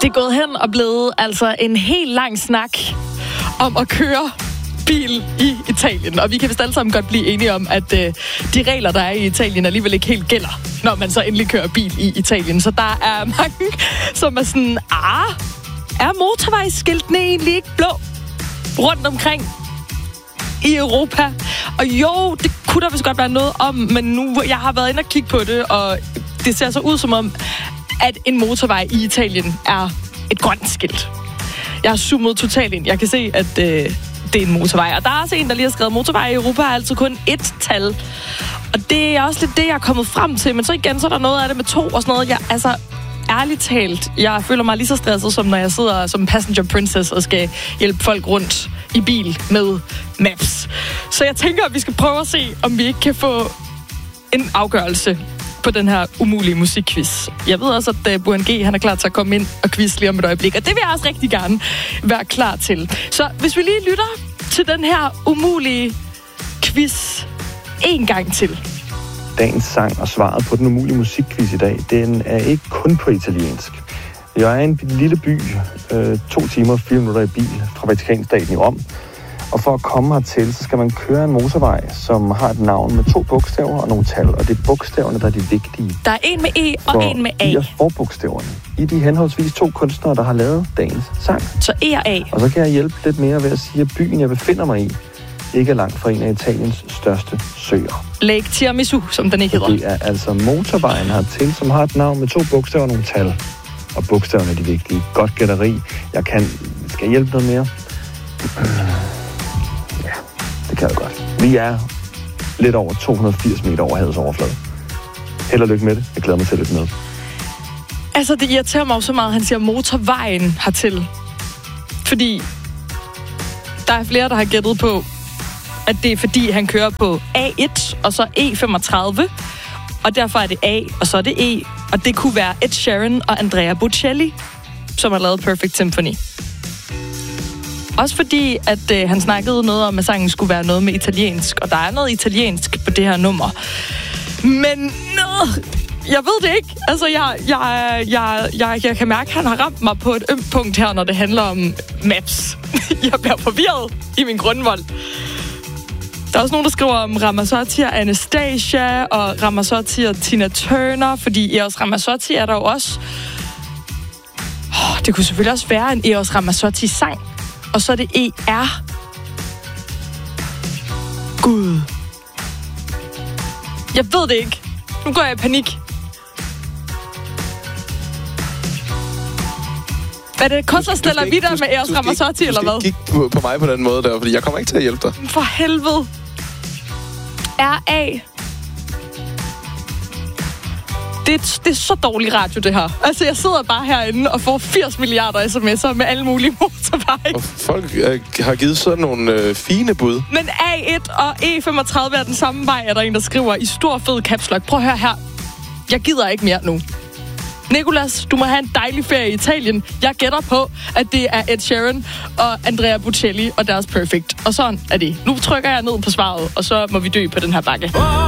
Det er gået hen og blevet altså en helt lang snak om at køre bil i Italien. Og vi kan vist alle sammen godt blive enige om, at de regler, der er i Italien, alligevel ikke helt gælder, når man så endelig kører bil i Italien. Så der er mange, som er sådan, er motorvejsskiltene egentlig ikke blå rundt omkring i Europa? Og jo, det kunne der vist godt være noget om, men nu, jeg har været inde og kigge på det, og det ser så ud som om, at en motorvej i Italien er et grønt skilt. Jeg har zoomet totalt ind. Jeg kan se, at det er en motorvej. Og der er også en, der lige har skrevet, motorvej i Europa er altså kun et tal. Og det er også lidt det, jeg er kommet frem til. Men så igen, så er der noget af det med 2 og sådan noget. Ærligt talt, jeg føler mig lige så stresset, som når jeg sidder som passenger princess og skal hjælpe folk rundt i bil med Maps. Så jeg tænker, at vi skal prøve at se, om vi ikke kan få en afgørelse på den her umulige musikquiz. Jeg ved også, at Burhan G, han er klar til at komme ind og quiz lige om et øjeblik, og det vil jeg også rigtig gerne være klar til. Så hvis vi lige lytter til den her umulige quiz en gang til. Dagens sang og svaret på den umulige musikquiz i dag, den er ikke kun på italiensk. Jeg er i en lille by, 2 timer og 4 minutter i bil fra Vatikanstaten i Rom. Og for at komme hertil, så skal man køre en motorvej, som har et navn med 2 bogstaver og nogle tal. Og det er bogstaverne, der er de vigtige. Der er en med E og en med A. I er forbogstaverne. I de henholdsvis 2 kunstnere, der har lavet dagens sang. Så E og A. Og så kan jeg hjælpe lidt mere ved at sige, at byen, jeg befinder mig i, ikke er langt fra en af Italiens største søer. Lake Tiramisu, som den ikke hedder. Det er altså motorvejen hertil, som har et navn med 2 bogstaver og nogle tal. Og bogstaverne er de vigtige. Godt gætteri. Skal hjælpe noget mere? Ja, det kan jeg godt. Vi er lidt over 280 meter over havets overflade. Held og lykke med det. Jeg glæder mig til lidt med. Altså, det irriterer mig jo så meget, at han siger motorvejen hertil. Fordi der er flere, der har gættet på, at det er fordi, han kører på A1 og så E35. Og derfor er det A, og så er det E. Og det kunne være Ed Sheeran og Andrea Bocelli, som har lavet Perfect Symphony. Også fordi, at han snakkede noget om, at sangen skulle være noget med italiensk. Og der er noget italiensk på det her nummer. Men jeg ved det ikke. Altså, jeg kan mærke, at han har ramt mig på et ømt punkt her, når det handler om Maps. Jeg bliver forvirret i min grundvold. Der er også nogen, der skriver om Ramazzotti og Anastasia, og Ramazzotti og Tina Turner, fordi Eros Ramazzotti er der jo også. Det kunne selvfølgelig også være en Eros Ramazzotti-sang. Og så er det ER. Gud. Jeg ved det ikke. Nu går jeg i panik. Er det Kostas Stella Vida med Eros Ramazzotti, eller hvad? Du skal ikke kigge på mig på den måde der, fordi jeg kommer ikke til at hjælpe dig. For helvede. RA. Det er så dårlig radio, det her. Altså, jeg sidder bare herinde og får 80 milliarder sms'er med alle mulige motorveje. Og folk har givet sådan nogle fine bud. Men A1 og E35 er den samme vej, er der en, der skriver i stor fed caps lock. Prøv at høre her. Jeg gider ikke mere nu. Nicolas, du må have en dejlig ferie i Italien. Jeg gætter på, at det er Ed Sheeran og Andrea Bocelli og deres Perfect. Og sådan er det. Nu trykker jeg ned på svaret, og så må vi dø på den her bakke.